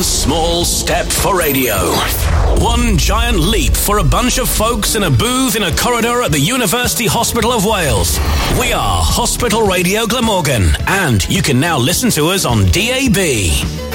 small step for radio. One giant leap for a bunch of folks in a booth in a corridor at the University Hospital of Wales. We are Hospital Radio Glamorgan, and you can now listen to us on DAB.